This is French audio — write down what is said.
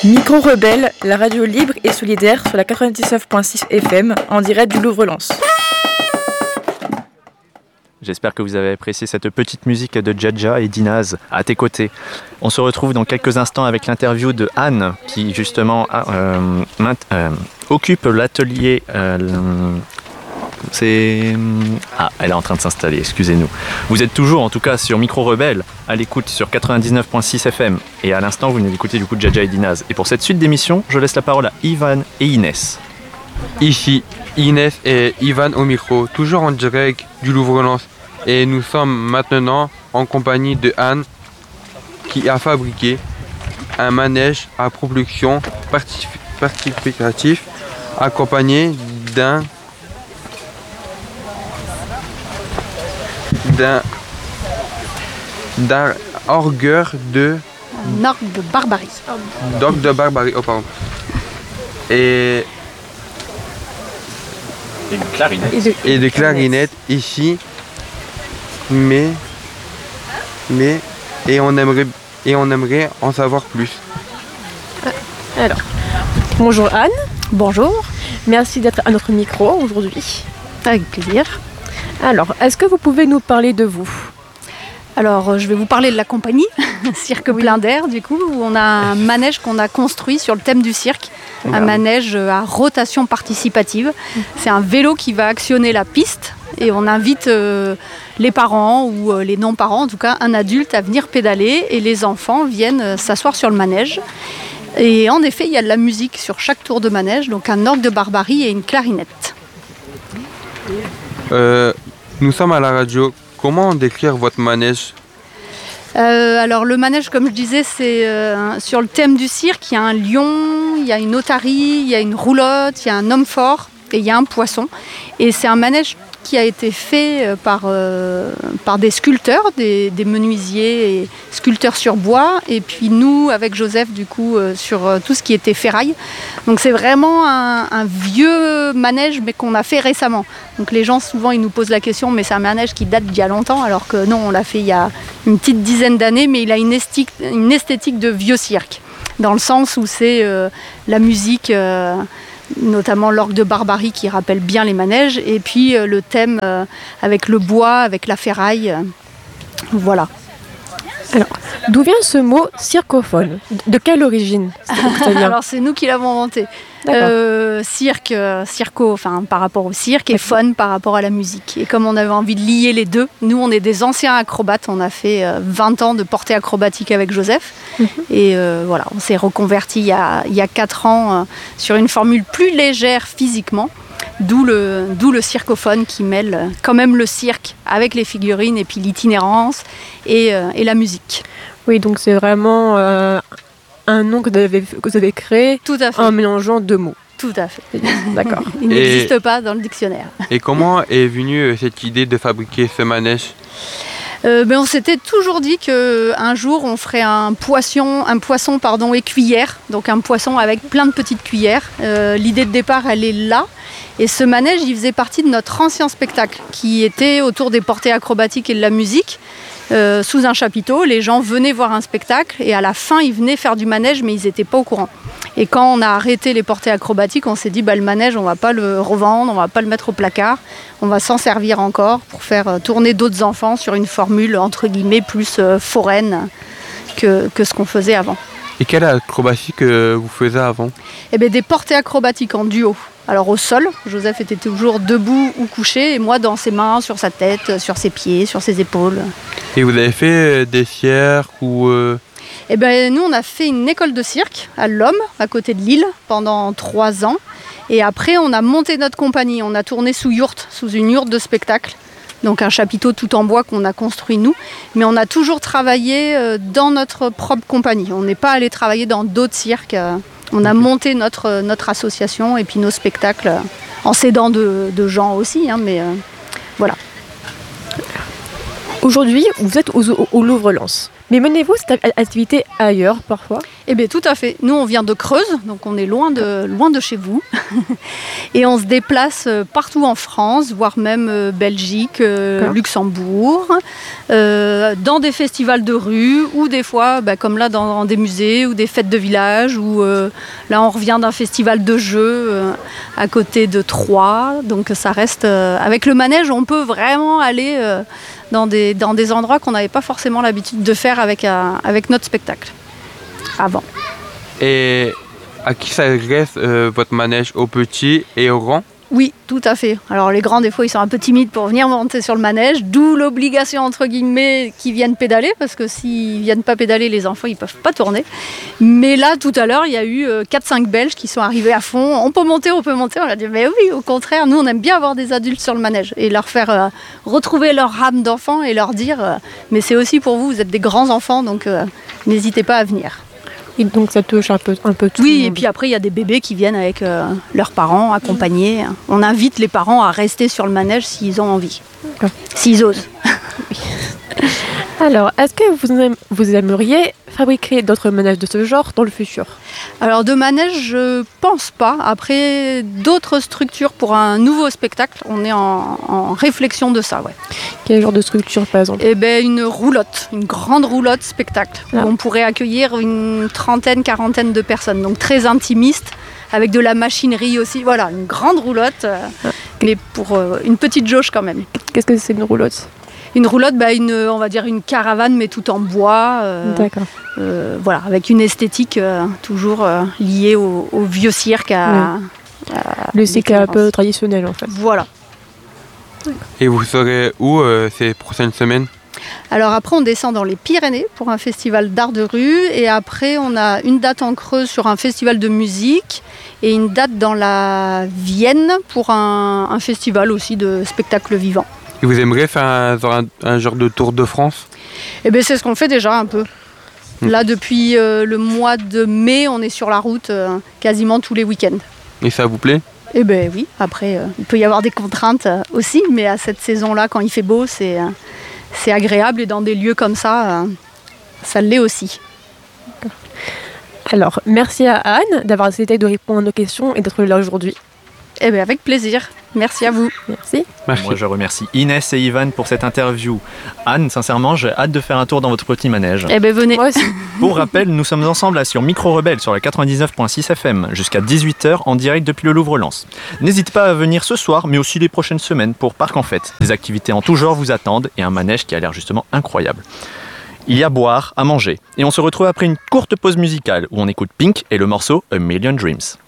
Micro Rebelle, la radio libre et solidaire sur la 99.6 FM en direct du Louvre-Lens. J'espère que vous avez apprécié cette petite musique de Djadja et d'Inaz à tes côtés. On se retrouve dans quelques instants avec l'interview de Anne qui justement occupe l'atelier... elle est en train de s'installer, excusez-nous. Vous êtes toujours en tout cas sur Micro Rebelle, à l'écoute sur 99.6 FM. Et à l'instant, vous venez d'écouter du coup Djadja et Dinaz. Et pour cette suite d'émission, je laisse la parole à Ivan et Inès. Ici, Inès et Ivan au micro, toujours en direct du Louvre-Lens. Et nous sommes maintenant en compagnie de Anne qui a fabriqué un manège à propulsion participatif accompagné d'un orgueur de... Un orgue de barbarie. D'orgue de barbarie, oh pardon. Et une clarinette. Et de clarinette ici. Mais on aimerait en savoir plus. Alors, bonjour Anne. Bonjour. Merci d'être à notre micro aujourd'hui. Avec plaisir. Alors, est-ce que vous pouvez nous parler de vous ? Alors, je vais vous parler de la compagnie, Cirque Plein d'Air, du coup, où on a un manège qu'on a construit sur le thème du cirque. Un manège à rotation participative. C'est un vélo qui va actionner la piste et on invite les parents ou les non-parents, en tout cas un adulte, à venir pédaler et les enfants viennent s'asseoir sur le manège. Et en effet, il y a de la musique sur chaque tour de manège, donc un orgue de barbarie et une clarinette. Nous sommes à la radio. Comment décrire votre manège ? Alors le manège, comme je disais, c'est sur le thème du cirque. Il y a un lion, il y a une otarie, il y a une roulotte, il y a un homme fort et il y a un poisson. Et c'est un manège qui a été fait par des sculpteurs, des menuisiers et sculpteurs sur bois. Et puis nous, avec Joseph, du coup, sur tout ce qui était ferraille. Donc c'est vraiment un vieux manège, mais qu'on a fait récemment. Donc les gens, souvent, ils nous posent la question, mais c'est un manège qui date d'il y a longtemps, alors que non, on l'a fait il y a une petite dizaine d'années, mais il a une esthétique de vieux cirque, dans le sens où c'est la musique... notamment l'orgue de barbarie qui rappelle bien les manèges, et puis le thème avec le bois, avec la ferraille. Voilà. Alors, d'où vient ce mot circophone ? De quelle origine ? Alors c'est nous qui l'avons inventé. Cirque, circo, enfin par rapport au cirque, et phone par rapport à la musique. Et comme on avait envie de lier les deux, nous on est des anciens acrobates, on a fait 20 ans de portée acrobatique avec Joseph. Et voilà, on s'est reconverti il y a 4 ans sur une formule plus légère physiquement. D'où le circophone qui mêle quand même le cirque avec les figurines et puis l'itinérance et la musique. Oui, donc c'est vraiment un nom que vous avez créé. Tout à fait. En mélangeant deux mots. Tout à fait. D'accord. Il n'existe pas dans le dictionnaire. Et comment est venue cette idée de fabriquer ce manège ? On s'était toujours dit qu'un jour on ferait un poisson écuyère, donc un poisson avec plein de petites cuillères. L'idée de départ, elle est là. Et ce manège, il faisait partie de notre ancien spectacle qui était autour des portées acrobatiques et de la musique. Sous un chapiteau, les gens venaient voir un spectacle et à la fin, ils venaient faire du manège, mais ils n'étaient pas au courant. Et quand on a arrêté les portées acrobatiques, on s'est dit le manège, on ne va pas le revendre, on ne va pas le mettre au placard, on va s'en servir encore pour faire tourner d'autres enfants sur une formule entre guillemets plus foraine que ce qu'on faisait avant. Et quelle acrobatie que vous faisiez avant ? Des portées acrobatiques en duo. Alors au sol, Joseph était toujours debout ou couché, et moi dans ses mains, sur sa tête, sur ses pieds, sur ses épaules. Et vous avez fait des cirques ou... Nous on a fait une école de cirque à l'Homme, à côté de Lille, pendant 3 ans. Et après on a monté notre compagnie, on a tourné sous une yourte de spectacle. Donc un chapiteau tout en bois qu'on a construit nous. Mais on a toujours travaillé dans notre propre compagnie. On n'est pas allé travailler dans d'autres cirques. On a monté notre association et puis nos spectacles en s'aidant de gens aussi, voilà. Aujourd'hui, vous êtes au Louvre-Lens. Mais menez-vous cette activité ailleurs parfois? Eh bien, tout à fait. Nous, on vient de Creuse, donc on est loin de chez vous. Et on se déplace partout en France, voire même Belgique, Luxembourg, dans des festivals de rue, ou des fois, comme là, dans des musées ou des fêtes de village, ou là, on revient d'un festival de jeux à côté de Troyes. Donc ça reste... avec le manège, on peut vraiment aller dans des endroits qu'on n'avait pas forcément l'habitude de faire avec notre spectacle avant. Et à qui s'adresse votre manège, aux petits et aux grands? Oui, tout à fait. Alors les grands, des fois, ils sont un peu timides pour venir monter sur le manège, d'où l'obligation, entre guillemets, qu'ils viennent pédaler, parce que s'ils ne viennent pas pédaler, les enfants, ils ne peuvent pas tourner. Mais là, tout à l'heure, il y a eu 4-5 Belges qui sont arrivés à fond. On peut monter. On a dit, mais oui, au contraire, nous, on aime bien avoir des adultes sur le manège et leur faire retrouver leur âme d'enfant et leur dire, mais c'est aussi pour vous, vous êtes des grands enfants, donc n'hésitez pas à venir. Et donc ça touche un peu tout. Oui, et puis après, il y a des bébés qui viennent avec leurs parents, accompagnés. On invite les parents à rester sur le manège s'ils ont envie, s'ils osent. Alors, est-ce que vous aimeriez fabriquer d'autres manèges de ce genre dans le futur? Alors, de manège, je pense pas. Après, d'autres structures pour un nouveau spectacle, on est en réflexion de ça, ouais. Quel genre de structure, par exemple? Eh bien, une roulotte, une grande roulotte spectacle, où on pourrait accueillir une trentaine, quarantaine de personnes, donc très intimiste, avec de la machinerie aussi. Voilà, une grande roulotte, mais pour une petite jauge quand même. Qu'est-ce que c'est une roulotte? Une roulotte, on va dire une caravane, mais tout en bois. D'accord. Voilà, avec une esthétique toujours liée au vieux cirque. Le cirque un peu traditionnel, en fait. Voilà. Et vous serez où ces prochaines semaines? Alors après, on descend dans les Pyrénées pour un festival d'art de rue. Et après, on a une date en Creuse sur un festival de musique. Et une date dans la Vienne pour un festival aussi de spectacles vivants. Et vous aimeriez faire un genre de Tour de France? Eh bien, c'est ce qu'on fait déjà un peu. Là, depuis le mois de mai, on est sur la route quasiment tous les week-ends. Et ça vous plaît? Eh bien oui, après, il peut y avoir des contraintes aussi, mais à cette saison-là, quand il fait beau, c'est agréable. Et dans des lieux comme ça, ça l'est aussi. Alors, merci à Anne d'avoir accepté de répondre à nos questions et d'être là aujourd'hui. Eh bien, avec plaisir. Merci à vous. Merci. Moi, je remercie Inès et Ivan pour cette interview. Anne, sincèrement, j'ai hâte de faire un tour dans votre petit manège. Eh bien, venez. Moi aussi. Pour rappel, nous sommes ensemble là sur Micro Rebelle sur la 99.6 FM jusqu'à 18h en direct depuis le Louvre-Lens. N'hésitez pas à venir ce soir, mais aussi les prochaines semaines pour Parc en Fête. Des activités en tout genre vous attendent et un manège qui a l'air justement incroyable. Il y a à boire, à manger. Et on se retrouve après une courte pause musicale où on écoute Pink et le morceau A Million Dreams.